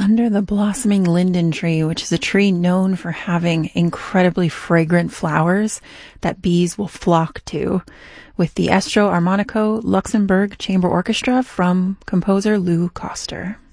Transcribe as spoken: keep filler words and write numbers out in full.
Under the Blossoming Linden Tree, which is a tree known for having incredibly fragrant flowers that bees will flock to, with the Estro Armonico Luxembourg Chamber Orchestra from composer Lou Koster.